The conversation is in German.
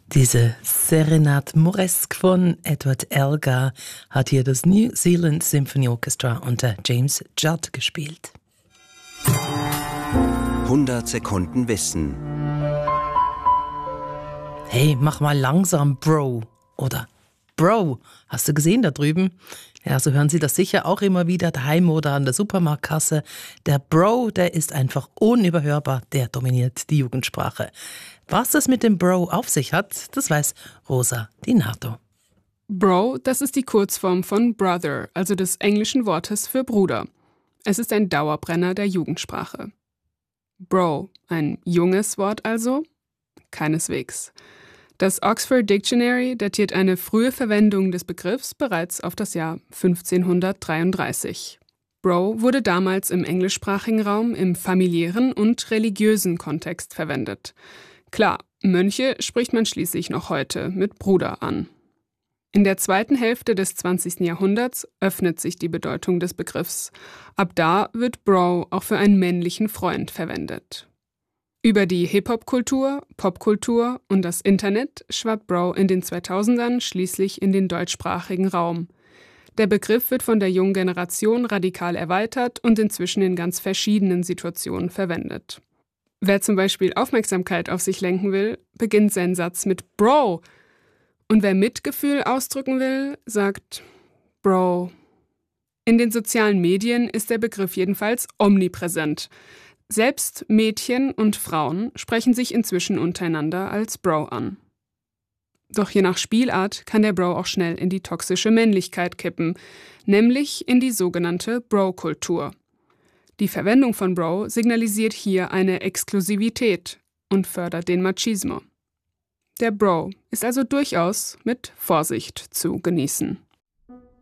Diese Serenade Moresque von Edward Elgar hat hier das New Zealand Symphony Orchestra unter James Judd gespielt. 100 Sekunden Wissen. Hey, mach mal langsam, Bro. Oder Bro, hast du gesehen da drüben? Ja, so hören Sie das sicher auch immer wieder daheim oder an der Supermarktkasse. Der Bro, der ist einfach unüberhörbar, der dominiert die Jugendsprache. Was es mit dem Bro auf sich hat, das weiß Rosa Di Nardo. Bro, das ist die Kurzform von Brother, also des englischen Wortes für Bruder. Es ist ein Dauerbrenner der Jugendsprache. Bro, ein junges Wort also? Keineswegs. Das Oxford Dictionary datiert eine frühe Verwendung des Begriffs bereits auf das Jahr 1533. Bro wurde damals im englischsprachigen Raum im familiären und religiösen Kontext verwendet. Klar, Mönche spricht man schließlich noch heute mit Bruder an. In der zweiten Hälfte des 20. Jahrhunderts öffnet sich die Bedeutung des Begriffs. Ab da wird Bro auch für einen männlichen Freund verwendet. Über die Hip-Hop-Kultur, Popkultur und das Internet schwappt Bro in den 2000ern schließlich in den deutschsprachigen Raum. Der Begriff wird von der jungen Generation radikal erweitert und inzwischen in ganz verschiedenen Situationen verwendet. Wer zum Beispiel Aufmerksamkeit auf sich lenken will, beginnt seinen Satz mit Bro. Und wer Mitgefühl ausdrücken will, sagt Bro. In den sozialen Medien ist der Begriff jedenfalls omnipräsent. Selbst Mädchen und Frauen sprechen sich inzwischen untereinander als Bro an. Doch je nach Spielart kann der Bro auch schnell in die toxische Männlichkeit kippen, nämlich in die sogenannte Bro-Kultur. Die Verwendung von Bro signalisiert hier eine Exklusivität und fördert den Machismo. Der Bro ist also durchaus mit Vorsicht zu genießen.